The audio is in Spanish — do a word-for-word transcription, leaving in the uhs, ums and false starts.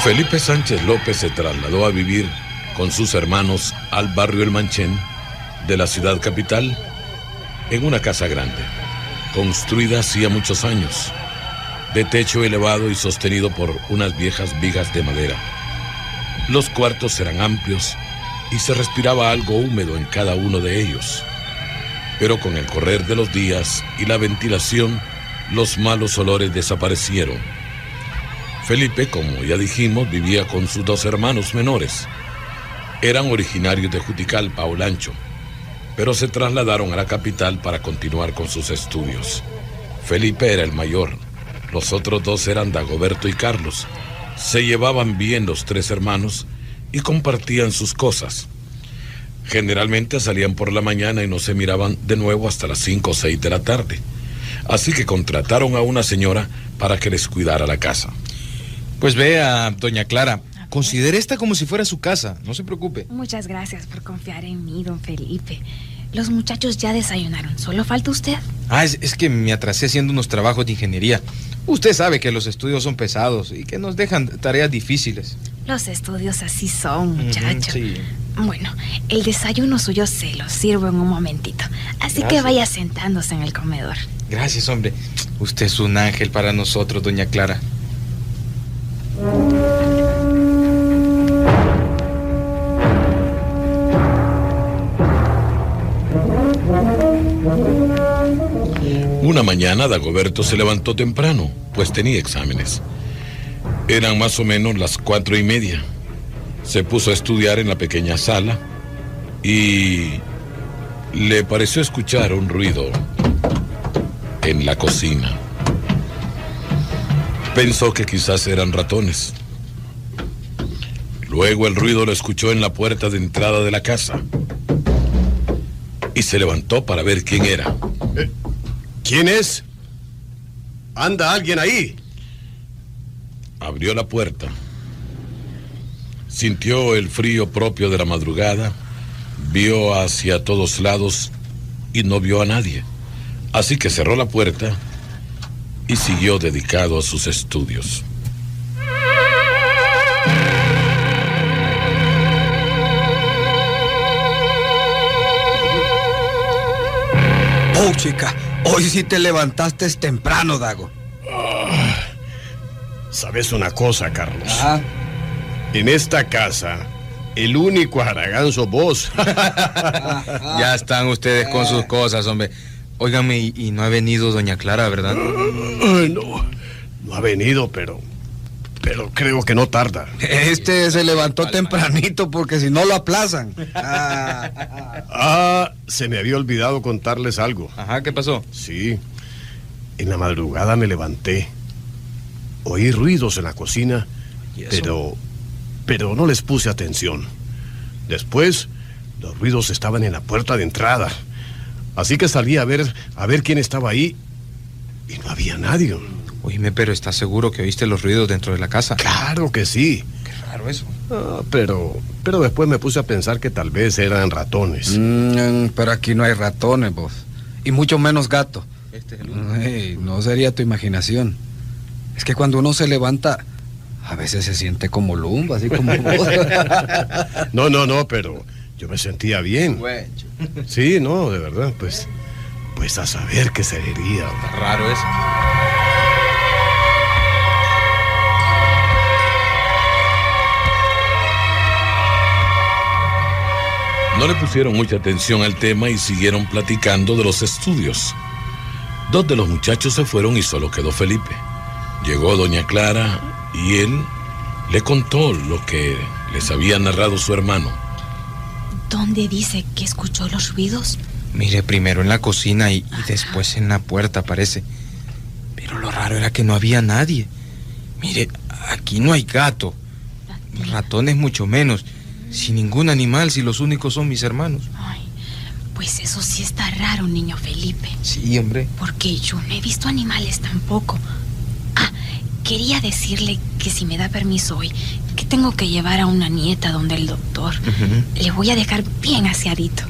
Felipe Sánchez López se trasladó a vivir con sus hermanos al barrio El Manchén de la ciudad capital en una casa grande, construida hacía muchos años, de techo elevado y sostenido por unas viejas vigas de madera. Los cuartos eran amplios y se respiraba algo húmedo en cada uno de ellos. Pero con el correr de los días y la ventilación, los malos olores desaparecieron. Felipe, como ya dijimos, vivía con sus dos hermanos menores. Eran originarios de Juticalpa, Olancho, pero se trasladaron a la capital para continuar con sus estudios. Felipe era el mayor. Los otros dos eran Dagoberto y Carlos. Se llevaban bien los tres hermanos y compartían sus cosas. Generalmente salían por la mañana y no se miraban de nuevo hasta las cinco o seis de la tarde. Así que contrataron a una señora para que les cuidara la casa. Pues vea, doña Clara, considere esta como si fuera su casa, no se preocupe. Muchas gracias por confiar en mí, don Felipe. Los muchachos ya desayunaron, ¿solo falta usted? Ah, es, es que me atrasé haciendo unos trabajos de ingeniería. Usted sabe que los estudios son pesados y que nos dejan tareas difíciles. Los estudios así son, muchacho. Uh-huh, sí. Bueno, el desayuno suyo se lo sirvo en un momentito. Así Gracias. Que vaya sentándose en el comedor. Gracias, hombre. Usted es un ángel para nosotros, doña Clara. Una mañana Dagoberto se levantó temprano, pues tenía exámenes. Eran más o menos las cuatro y media. Se puso a estudiar en la pequeña sala y le pareció escuchar un ruido en la cocina. Pensó que quizás eran ratones. Luego el ruido lo escuchó en la puerta de entrada de la casa y se levantó para ver quién era. Eh, ¿Quién es? ¿Anda alguien ahí? Abrió la puerta. Sintió el frío propio de la madrugada, vio hacia todos lados y no vio a nadie. Así que cerró la puerta y siguió dedicado a sus estudios. Oh, chica, hoy sí te levantaste temprano, Dago. Ah, ¿sabes una cosa, Carlos? Ah. En esta casa, el único haragán sos vos. Ya están ustedes con sus cosas, hombre. Óigame, y, y no ha venido doña Clara, ¿verdad? Uh, no, no ha venido, pero... Pero creo que no tarda. Este se levantó vale, tempranito vale. Porque si no lo aplazan. Ah, ah, se me había olvidado contarles algo. Ajá, ¿qué pasó? Sí, en la madrugada me levanté. Oí ruidos en la cocina, pero... Pero no les puse atención. Después, los ruidos estaban en la puerta de entrada. Así que salí a ver, a ver quién estaba ahí y no había nadie. Oíme, pero ¿estás seguro que oíste los ruidos dentro de la casa? Claro que sí. Qué raro eso. Ah, pero, pero después me puse a pensar que tal vez eran ratones. Mm, pero aquí no hay ratones, vos. Y mucho menos gato. Este es el único. Hey, no sería tu imaginación. Es que cuando uno se levanta, a veces se siente como lumba, así como vos. No, no, no, pero yo me sentía bien. Bueno. Sí, no, de verdad, pues, pues a saber qué sería. Está raro eso. No le pusieron mucha atención al tema y siguieron platicando de los estudios. Dos de los muchachos se fueron y solo quedó Felipe. Llegó doña Clara y él le contó lo que les había narrado su hermano. ¿Dónde dice que escuchó los ruidos? Mire, primero en la cocina y, y después en la puerta, parece. Pero lo raro era que no había nadie. Mire, aquí no hay gato, ratones mucho menos. Sin ningún animal, si los únicos son mis hermanos. Ay, pues eso sí está raro, niño Felipe. Sí, hombre. Porque yo no he visto animales tampoco. Ah, quería decirle que si me da permiso hoy, que tengo que llevar a una nieta donde el doctor. Uh-huh. Le voy a dejar bien aseadito.